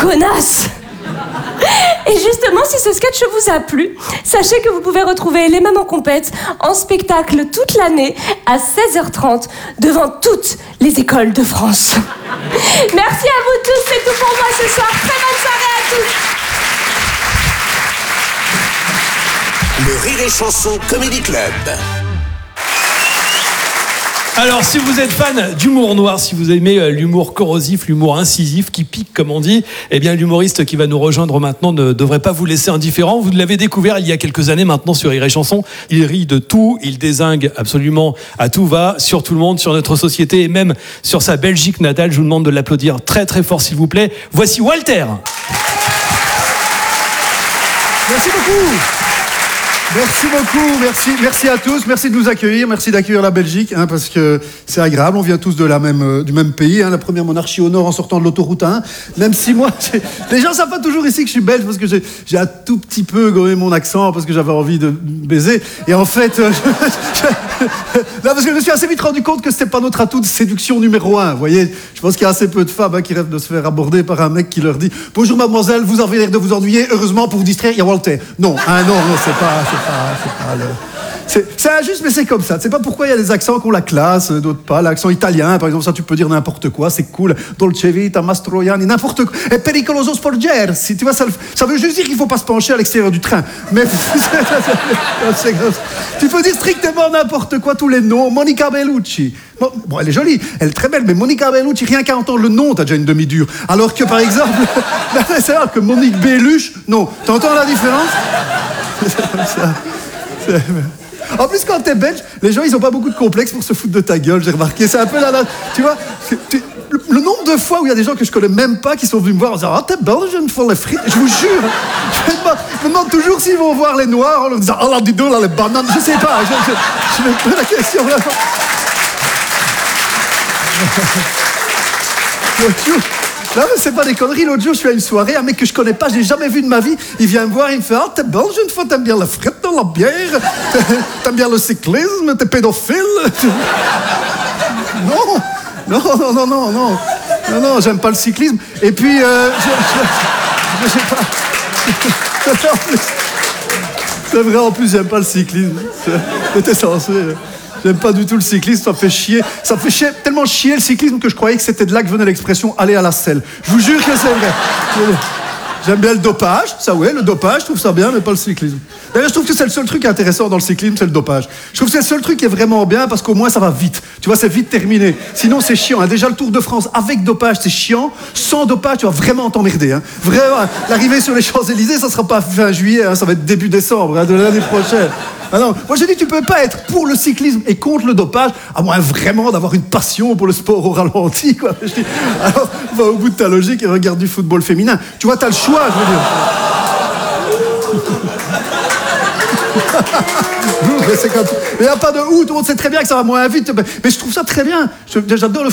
connasse. Et justement, si ce sketch vous a plu, sachez que vous pouvez retrouver Les Mamans Compètes en spectacle toute l'année à 16h30 devant toutes les écoles de France. Merci à vous tous, c'est tout pour moi ce soir. Très bonne soirée à tous. Le Rire et Chanson Comedy Club. Alors, si vous êtes fan d'humour noir, si vous aimez l'humour corrosif, l'humour incisif, qui pique, comme on dit, eh bien, l'humoriste qui va nous rejoindre maintenant ne devrait pas vous laisser indifférent. Vous l'avez découvert il y a quelques années maintenant sur Rire et Chanson. Il rit de tout, il dézingue absolument à tout va, sur tout le monde, sur notre société et même sur sa Belgique natale. Je vous demande de l'applaudir très très fort, s'il vous plaît. Voici Walter. Merci beaucoup. Merci beaucoup, merci à tous, merci de nous accueillir, merci d'accueillir la Belgique, parce que c'est agréable, on vient tous du même pays, la première monarchie au nord en sortant de l'autoroute 1, même si moi, les gens ne savent pas toujours ici que je suis belge, parce que j'ai un tout petit peu gommé mon accent, parce que j'avais envie de baiser, et en fait, là, parce que je me suis assez vite rendu compte que c'était pas notre atout de séduction numéro 1, vous voyez, je pense qu'il y a assez peu de femmes qui rêvent de se faire aborder par un mec qui leur dit « Bonjour mademoiselle, vous avez l'air de vous ennuyer, heureusement pour vous distraire, il y a Walter. » Non, non, c'est pas c'est injuste, mais c'est comme ça. Tu sais pas pourquoi il y a des accents qui ont la classe, d'autres pas. L'accent italien, par exemple, ça tu peux dire n'importe quoi, c'est cool. Dolce vita, Mastroianni, n'importe quoi. Et pericoloso sporgersi, tu vois, ça veut juste dire qu'il faut pas se pencher à l'extérieur du train. Mais tu peux dire strictement n'importe quoi, tous les noms. Monica Bellucci. Bon, elle est jolie, elle est très belle, mais Monica Bellucci, rien qu'à entendre le nom, t'as déjà une demi-dure. Alors que, par exemple, c'est rare que Monique Belluche, non. T'entends la différence? En plus, quand t'es belge, les gens, ils ont pas beaucoup de complexes pour se foutre de ta gueule, j'ai remarqué. C'est un peu tu vois, le nombre de fois où il y a des gens que je connais même pas qui sont venus me voir en disant « Ah, t'es belge, il me faut les frites ». Je vous jure, je me demande toujours s'ils vont voir les noirs en leur disant « Ah, là, dis donc, là, les bananes ». Je sais pas, je me pose la question, vraiment. Non, mais c'est pas des conneries. L'autre jour, je suis à une soirée, un mec que je connais pas, je l'ai jamais vu de ma vie. Il vient me voir, il me fait « Ah, t'es belge une fois, t'aimes bien la frite dans la bière, t'aimes bien le cyclisme, t'es pédophile ». Non, j'aime pas le cyclisme. Et puis, je sais pas. C'est vrai, en plus, j'aime pas le cyclisme. C'était censé... J'aime pas du tout le cyclisme, ça me fait chier. Ça me fait chier, tellement chier le cyclisme que je croyais que c'était de là que venait l'expression « aller à la selle ». Je vous jure que c'est vrai. J'aime bien le dopage, ça ouais, le dopage, je trouve ça bien, mais pas le cyclisme. D'ailleurs, je trouve que c'est le seul truc intéressant dans le cyclisme, c'est le dopage. Je trouve que c'est le seul truc qui est vraiment bien parce qu'au moins ça va vite. Tu vois, c'est vite terminé. Sinon, c'est chiant. Déjà, le Tour de France avec dopage, c'est chiant. Sans dopage, tu vas vraiment t'emmerder. Vraiment, l'arrivée sur les Champs-Élysées, ça sera pas fin juillet, ça va être début décembre de l'année prochaine. Ah non, moi je dis tu peux pas être pour le cyclisme et contre le dopage, à moins vraiment d'avoir une passion pour le sport au ralenti, quoi. Je dis, alors, va au bout de ta logique et regarde du football féminin. Tu vois, t'as le choix, je veux dire. Mais il n'y a pas de ou, tout le monde sait très bien que ça va moins vite. Mais je trouve ça très bien. J'adore le